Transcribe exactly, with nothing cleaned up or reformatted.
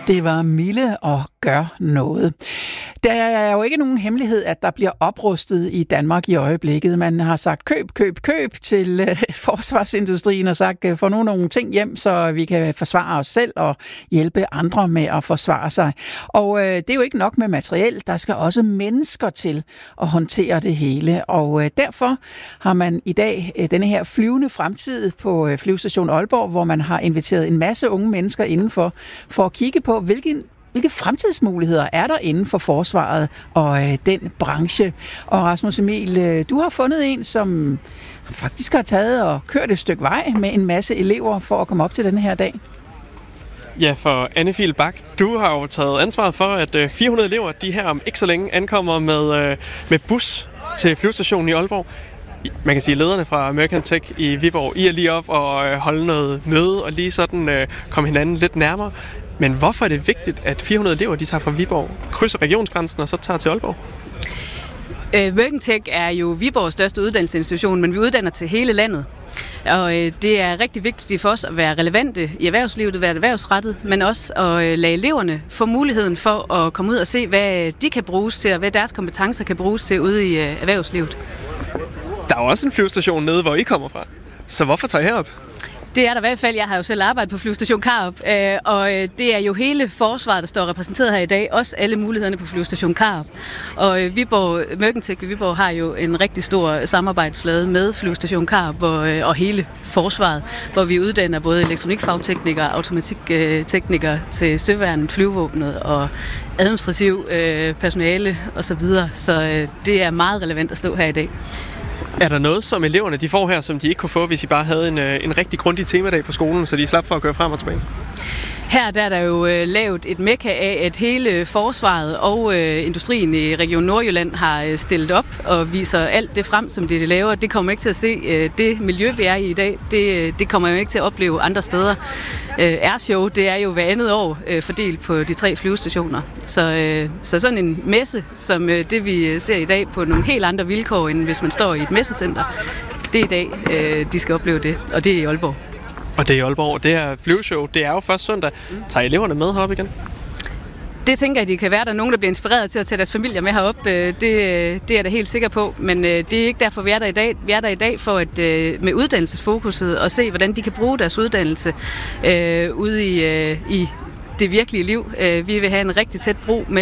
Det var Mille og Gør Noget. Der er jo ikke nogen hemmelighed, at der bliver oprustet i Danmark i øjeblikket. Man har sagt køb, køb, køb til øh, forsvarsindustrien og sagt, få nu nogle ting hjem, så vi kan forsvare os selv og hjælpe andre med at forsvare sig. Og øh, det er jo ikke nok med materiel, der skal også mennesker til at håndtere det hele. Og øh, derfor har man i dag øh, denne her flyvende fremtid på øh, Flyvestation Aalborg, hvor man har inviteret en masse unge mennesker indenfor for at kigge på, hvilken Hvilke fremtidsmuligheder er der inden for forsvaret og øh, den branche? Og Rasmus Emil, øh, du har fundet en, som faktisk har taget og kørt et stykke vej med en masse elever for at komme op til denne her dag. Ja, for Anne-Fil Bak, du har jo taget ansvaret for, at øh, fire hundrede elever, de her om ikke så længe ankommer med, øh, med bus til flyvestationen i Aalborg. Man kan sige, lederne fra American Tech i Viborg, I er lige op og øh, holde noget møde og lige sådan øh, komme hinanden lidt nærmere. Men hvorfor er det vigtigt, at fire hundrede elever, de tager fra Viborg, krydser regionsgrænsen og så tager til Aalborg? American Tech er jo Viborgs største uddannelsesinstitution, men vi uddanner til hele landet. Og øh, det er rigtig vigtigt for os at være relevante i erhvervslivet, at være erhvervsrettet, men også at øh, lade eleverne få muligheden for at komme ud og se, hvad de kan bruges til, og hvad deres kompetencer kan bruges til ude i øh, erhvervslivet. Der er jo også en flyvestation nede, hvor I kommer fra. Så hvorfor tager I herop? Det er der i hvert fald. Jeg har jo selv arbejdet på Flyvestation Karup, øh, og det er jo hele forsvaret, der står repræsenteret her i dag. Også alle mulighederne på Flyvestation Karup. Og øh, Viborg, American Tech i Viborg har jo en rigtig stor samarbejdsflade med Flyvestation Karup og, øh, og hele forsvaret, hvor vi uddanner både elektronikfagteknikere og automatikteknikere til søværnet, flyvevåbnet og administrativ øh, personale osv. Så, så øh, det er meget relevant at stå her i dag. Er der noget, som eleverne de får her, som de ikke kunne få, hvis I bare havde en, en rigtig grundig temadag på skolen, så de slap for at køre frem og tilbage? Her der er der jo øh, lavet et mekka af, at hele forsvaret og øh, industrien i Region Nordjylland har øh, stillet op og viser alt det frem, som de laver. Det kommer ikke til at se. Øh, det miljø, vi er i i dag, det, det kommer jo ikke til at opleve andre steder. Øh, Airshow, det er jo hver andet år øh, fordelt på de tre flyvestationer. Så, øh, så sådan en messe, som øh, det vi ser i dag på nogle helt andre vilkår, end hvis man står i et messecenter, det er i dag, øh, de skal opleve det, og det er i Aalborg. Og det er i Aalborg. Det her flyveshow, det er jo først søndag. Tager eleverne med herop igen? Det tænker jeg, de kan være. Der er nogen, der bliver inspireret til at tage deres familier med herop. Det, det er jeg da helt sikker på. Men det er ikke derfor, vi er der i dag. Vi er der i dag for at, med uddannelsesfokuset og se, hvordan de kan bruge deres uddannelse øh, ude i, øh, i det virkelige liv. Vi vil have en rigtig tæt brug med